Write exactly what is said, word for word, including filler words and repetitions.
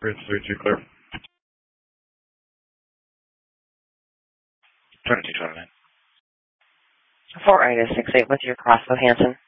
Bridge three two clear. twenty-two twenty-nine. four Ida six eight with your Crossbow Hanson.